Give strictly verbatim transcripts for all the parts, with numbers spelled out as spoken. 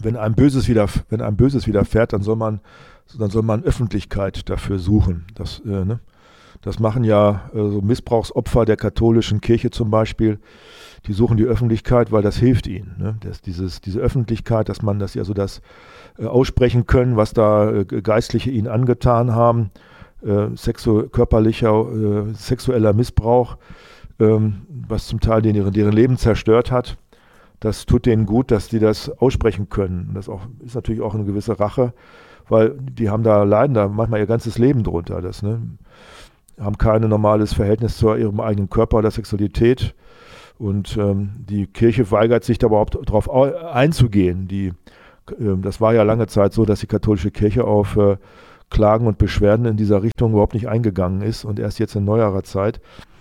wenn einem Böses wieder, wenn einem Böses widerfährt, dann soll man, dann soll man Öffentlichkeit dafür suchen. Das, äh, ne? Das machen ja äh, so Missbrauchsopfer der katholischen Kirche zum Beispiel. Die suchen die Öffentlichkeit, weil das hilft ihnen. Ne? Das, dieses, diese Öffentlichkeit, dass man das, also das äh, aussprechen können, was da äh, Geistliche ihnen angetan haben, äh, sexu- körperlicher, äh, sexueller Missbrauch, ähm, was zum Teil deren, deren Leben zerstört hat. Das tut denen gut, dass die das aussprechen können. Und das auch, ist natürlich auch eine gewisse Rache, weil die haben da, leiden da manchmal ihr ganzes Leben drunter. Das, ne? Haben kein normales Verhältnis zu ihrem eigenen Körper oder Sexualität. Und ähm, die Kirche weigert sich da überhaupt darauf einzugehen. Die, äh, das war ja lange Zeit so, dass die katholische Kirche auf äh, Klagen und Beschwerden in dieser Richtung überhaupt nicht eingegangen ist. Und erst jetzt in neuerer Zeit,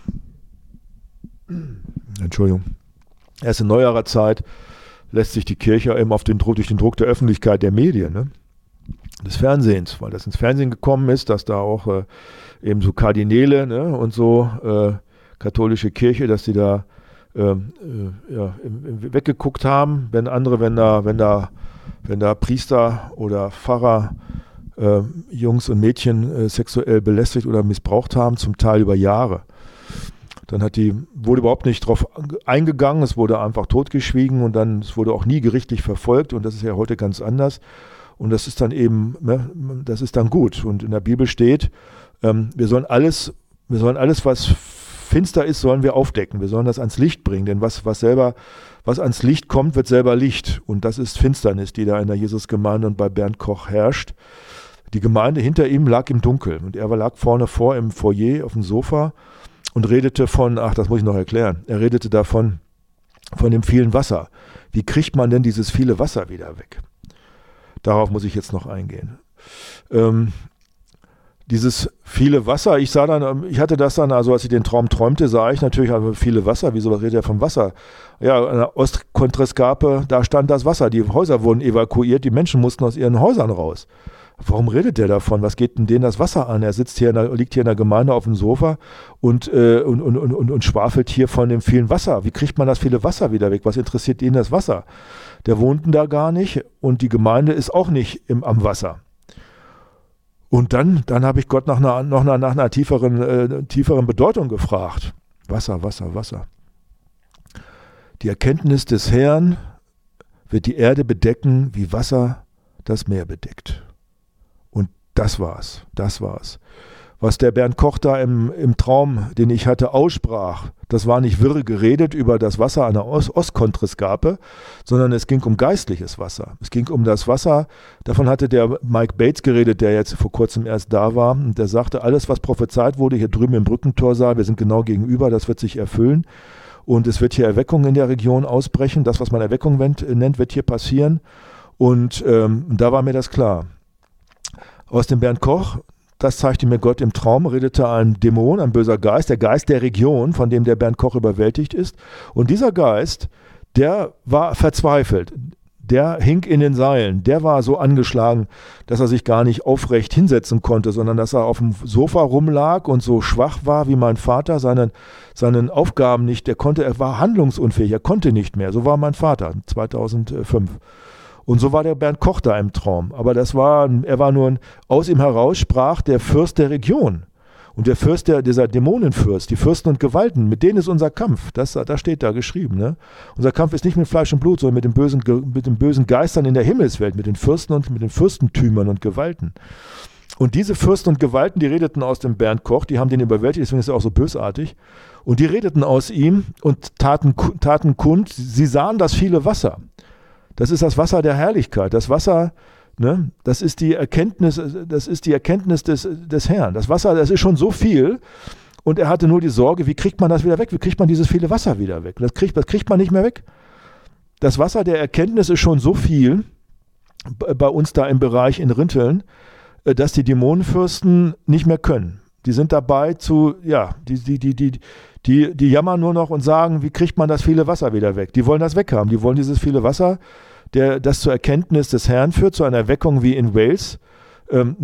Entschuldigung, erst in neuerer Zeit lässt sich die Kirche eben auf den Druck, durch den Druck der Öffentlichkeit, der Medien, ne? Des Fernsehens, weil das ins Fernsehen gekommen ist, dass da auch äh, eben so Kardinäle, ne, und so äh, katholische Kirche, dass die da äh, äh, ja, im, im, weggeguckt haben, wenn andere, wenn da, wenn da, wenn da Priester oder Pfarrer äh, Jungs und Mädchen äh, sexuell belästigt oder missbraucht haben, zum Teil über Jahre. Dann hat die, wurde überhaupt nicht drauf eingegangen, es wurde einfach totgeschwiegen und dann, es wurde auch nie gerichtlich verfolgt und das ist ja heute ganz anders. Und das ist dann eben, ne, das ist dann gut. Und in der Bibel steht, ähm, wir sollen alles, wir sollen alles, was finster ist, sollen wir aufdecken. Wir sollen das ans Licht bringen. Denn was, was selber, was ans Licht kommt, wird selber Licht. Und das ist Finsternis, die da in der Jesusgemeinde und bei Bernd Koch herrscht. Die Gemeinde hinter ihm lag im Dunkeln. Und er lag vorne vor im Foyer auf dem Sofa und redete von, ach, das muss ich noch erklären. Er redete davon, von dem vielen Wasser. Wie kriegt man denn dieses viele Wasser wieder weg? Darauf muss ich jetzt noch eingehen. Ähm, dieses viele Wasser, ich sah dann, ich hatte das dann, also als ich den Traum träumte, sah ich natürlich also viele Wasser. Wieso redet er vom Wasser? Ja, in der Ostkontreskape, da stand das Wasser. Die Häuser wurden evakuiert, die Menschen mussten aus ihren Häusern raus. Warum redet der davon? Was geht denn denen das Wasser an? Er sitzt hier in der, liegt hier in der Gemeinde auf dem Sofa und, äh, und, und, und, und schwafelt hier von dem vielen Wasser. Wie kriegt man das viele Wasser wieder weg? Was interessiert ihn das Wasser? Der wohnten da gar nicht und die Gemeinde ist auch nicht im, am Wasser. Und dann, dann habe ich Gott nach einer, noch nach einer tieferen, äh, tieferen Bedeutung gefragt. Wasser, Wasser, Wasser. Die Erkenntnis des Herrn wird die Erde bedecken, wie Wasser das Meer bedeckt. Und das war's, das war's. Was der Bernd Koch da im, im Traum, den ich hatte, aussprach, das war nicht wirre geredet über das Wasser an der Ost- Ostkontreskape, sondern es ging um geistliches Wasser. Es ging um das Wasser, davon hatte der Mike Bates geredet, der jetzt vor kurzem erst da war. Und der sagte, alles, was prophezeit wurde, hier drüben im Brückentorsaal, wir sind genau gegenüber, das wird sich erfüllen. Und es wird hier Erweckung in der Region ausbrechen. Das, was man Erweckung nennt, wird hier passieren. Und ähm, da war mir das klar. Aus dem Bernd Koch, das zeigte mir Gott im Traum, redete ein Dämon, ein böser Geist, der Geist der Region, von dem der Bernd Koch überwältigt ist. Und dieser Geist, der war verzweifelt. Der hing in den Seilen. Der war so angeschlagen, dass er sich gar nicht aufrecht hinsetzen konnte, sondern dass er auf dem Sofa rumlag und so schwach war wie mein Vater, seinen, seinen Aufgaben nicht, er konnte, er war handlungsunfähig, er konnte nicht mehr. So war mein Vater zweitausendfünf. Und so war der Bernd Koch da im Traum. Aber das war, er war nur ein, aus ihm heraus sprach der Fürst der Region. Und der Fürst, der, dieser Dämonenfürst, die Fürsten und Gewalten, mit denen ist unser Kampf. Das, das steht da geschrieben. Ne? Unser Kampf ist nicht mit Fleisch und Blut, sondern mit den, bösen, mit den bösen Geistern in der Himmelswelt, mit den Fürsten und mit den Fürstentümern und Gewalten. Und diese Fürsten und Gewalten, die redeten aus dem Bernd Koch, die haben den überwältigt, deswegen ist er auch so bösartig. Und die redeten aus ihm und taten, taten kund, sie sahen das viele Wasser. Das ist das Wasser der Herrlichkeit. Das Wasser, ne, das ist die Erkenntnis, das ist die Erkenntnis des, des Herrn. Das Wasser, das ist schon so viel. Und er hatte nur die Sorge, wie kriegt man das wieder weg? Wie kriegt man dieses viele Wasser wieder weg? Das kriegt, das kriegt man nicht mehr weg. Das Wasser der Erkenntnis ist schon so viel bei uns da im Bereich in Rinteln, dass die Dämonenfürsten nicht mehr können. Die sind dabei zu, ja, die, die, die, die, die, die jammern nur noch und sagen, wie kriegt man das viele Wasser wieder weg? Die wollen das weghaben. Die wollen dieses viele Wasser, der, das zur Erkenntnis des Herrn führt, zu einer Erweckung wie in Wales. Ähm, ne?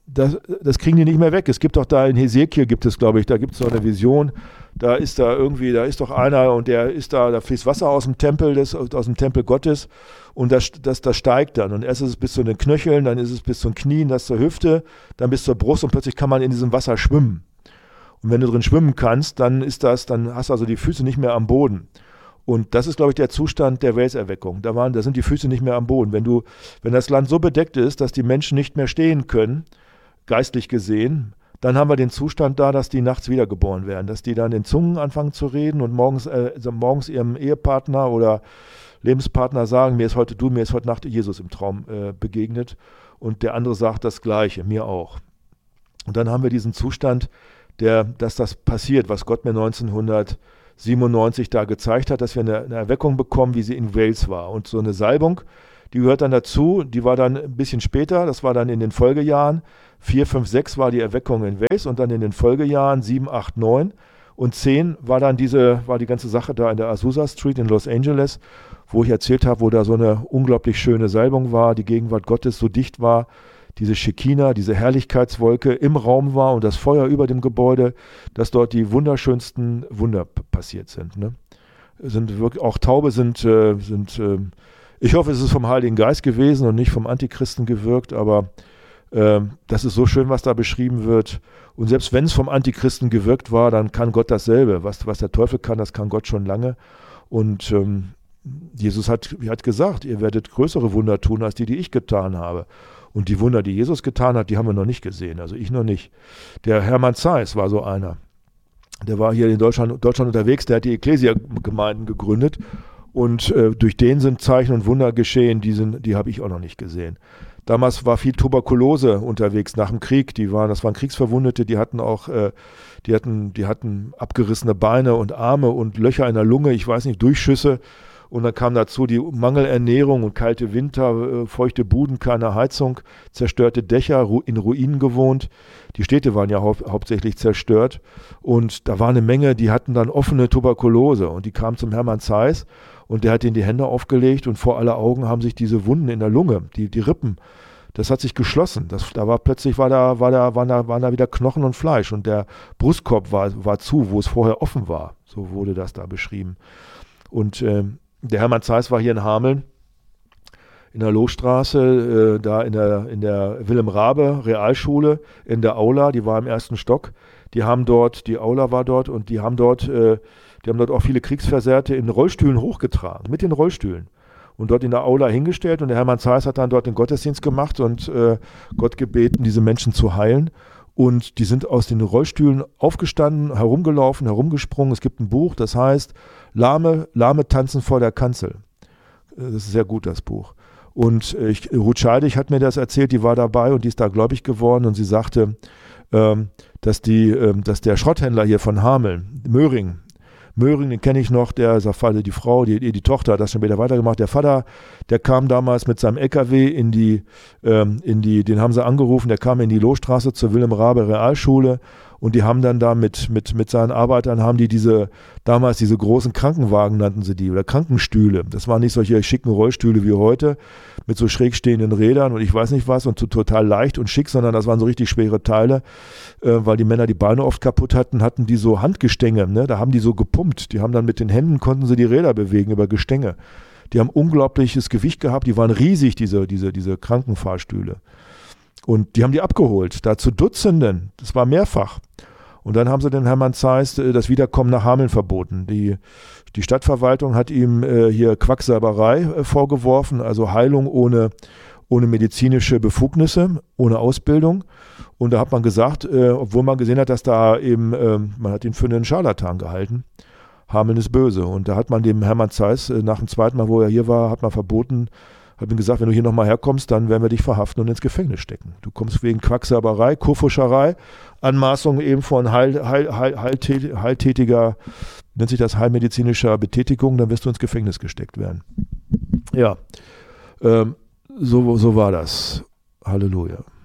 das, das kriegen die nicht mehr weg. Es gibt doch da in Hesekiel, gibt es, glaube ich, da gibt es so eine Vision, da ist da irgendwie, da ist doch einer und der ist da, da fließt Wasser aus dem Tempel, des, aus dem Tempel Gottes und das, das, das steigt dann. Und erst ist es bis zu den Knöcheln, dann ist es bis zu den Knien, das zur Hüfte, dann bis zur Brust und plötzlich kann man in diesem Wasser schwimmen. Und wenn du drin schwimmen kannst, dann ist das, dann hast du also die Füße nicht mehr am Boden. Und das ist, glaube ich, der Zustand der Welserweckung. Da waren, da sind die Füße nicht mehr am Boden. Wenn du, wenn das Land so bedeckt ist, dass die Menschen nicht mehr stehen können, geistlich gesehen, dann haben wir den Zustand da, dass die nachts wiedergeboren werden, dass die dann in Zungen anfangen zu reden und morgens, äh, also morgens ihrem Ehepartner oder Lebenspartner sagen, mir ist heute du, mir ist heute Nacht Jesus im Traum äh, begegnet und der andere sagt das Gleiche, mir auch. Und dann haben wir diesen Zustand, der, dass das passiert, was Gott mir neunzehnhundertsiebenundneunzig da gezeigt hat, dass wir eine, eine Erweckung bekommen, wie sie in Wales war. Und so eine Salbung, die gehört dann dazu, die war dann ein bisschen später, das war dann in den Folgejahren, vier, fünf, sechs war die Erweckung in Wales und dann in den Folgejahren sieben, acht, neun und zehn war dann diese, war die ganze Sache da in der Azusa Street in Los Angeles, wo ich erzählt habe, wo da so eine unglaublich schöne Salbung war, die Gegenwart Gottes so dicht war, diese Schekina, diese Herrlichkeitswolke im Raum war und das Feuer über dem Gebäude, dass dort die wunderschönsten Wunder p- passiert sind. Ne? Sind wirklich, auch Taube sind, äh, sind äh, ich hoffe, es ist vom Heiligen Geist gewesen und nicht vom Antichristen gewirkt, aber äh, das ist so schön, was da beschrieben wird. Und selbst wenn es vom Antichristen gewirkt war, dann kann Gott dasselbe. Was, was der Teufel kann, das kann Gott schon lange. Und ähm, Jesus hat, hat gesagt, ihr werdet größere Wunder tun, als die, die ich getan habe. Und die Wunder, die Jesus getan hat, die haben wir noch nicht gesehen, also ich noch nicht. Der Hermann Zeiss war so einer. Der war hier in Deutschland, Deutschland unterwegs, der hat die Ekklesia-Gemeinden gegründet und äh, durch den sind Zeichen und Wunder geschehen, die, sind, die habe ich auch noch nicht gesehen. Damals war viel Tuberkulose unterwegs nach dem Krieg, die waren, das waren Kriegsverwundete, die hatten auch, äh, die hatten, die hatten abgerissene Beine und Arme und Löcher in der Lunge, ich weiß nicht, Durchschüsse. Und dann kam dazu die Mangelernährung und kalte Winter, äh, feuchte Buden, keine Heizung, zerstörte Dächer, ru- in Ruinen gewohnt. Die Städte waren ja hau- hauptsächlich zerstört. Und da war eine Menge, die hatten dann offene Tuberkulose. Und die kamen zum Hermann Zeiss und der hat ihnen die Hände aufgelegt und vor aller Augen haben sich diese Wunden in der Lunge, die, die Rippen, das hat sich geschlossen. Das, da war plötzlich war da, war da, waren, da, waren da wieder Knochen und Fleisch und der Brustkorb war, war zu, wo es vorher offen war. So wurde das da beschrieben. Und ähm, der Hermann Zeiss war hier in Hameln, in der Lohstraße, äh, da in der, in der Wilhelm-Raabe Realschule, in der Aula, die war im ersten Stock. Die haben dort, die Aula war dort und die haben dort, äh, die haben dort auch viele Kriegsversehrte in Rollstühlen hochgetragen, mit den Rollstühlen. Und dort in der Aula hingestellt und der Hermann Zeiss hat dann dort den Gottesdienst gemacht und äh, Gott gebeten, diese Menschen zu heilen. Und die sind aus den Rollstühlen aufgestanden, herumgelaufen, herumgesprungen. Es gibt ein Buch, das heißt Lahme, Lahme tanzen vor der Kanzel. Das ist sehr gut, das Buch. Und ich, Ruth Scheidig hat mir das erzählt, die war dabei und die ist da gläubig geworden und sie sagte, ähm, dass, die, ähm, dass der Schrotthändler hier von Hameln, Möhring, Möhring, den kenne ich noch, der, die Frau, die, die Tochter hat das schon wieder weitergemacht. Der Vater, der kam damals mit seinem L K W in die, ähm, in die, den haben sie angerufen, der kam in die Lohstraße zur Wilhelm-Raabe Realschule und die haben dann da mit, mit, mit seinen Arbeitern, haben die diese, damals diese großen Krankenwagen nannten sie die, oder Krankenstühle. Das waren nicht solche schicken Rollstühle wie heute, mit so schräg stehenden Rädern und ich weiß nicht was und so total leicht und schick, sondern das waren so richtig schwere Teile, äh, weil die Männer die Beine oft kaputt hatten, hatten die so Handgestänge, ne? Da haben die so gepumpt, die haben dann mit den Händen, konnten sie die Räder bewegen über Gestänge. Die haben unglaubliches Gewicht gehabt, die waren riesig, diese, diese, diese Krankenfahrstühle. Und die haben die abgeholt, da zu Dutzenden, das war mehrfach. Und dann haben sie den Hermann Zeiss das Wiederkommen nach Hameln verboten. Die, die Stadtverwaltung hat ihm äh, hier Quacksalberei äh, vorgeworfen, also Heilung ohne, ohne medizinische Befugnisse, ohne Ausbildung. Und da hat man gesagt, äh, obwohl man gesehen hat, dass da eben, äh, man hat ihn für einen Scharlatan gehalten, Hameln ist böse. Und da hat man dem Hermann Zeiss äh, nach dem zweiten Mal, wo er hier war, hat man verboten, hat ihm gesagt, wenn du hier nochmal herkommst, dann werden wir dich verhaften und ins Gefängnis stecken. Du kommst wegen Quacksalberei, Kurfuscherei, Anmaßung eben von heil, heil, heil, heiltät, heiltätiger, nennt sich das heilmedizinischer Betätigung, dann wirst du ins Gefängnis gesteckt werden. Ja, ähm, so, so war das. Halleluja.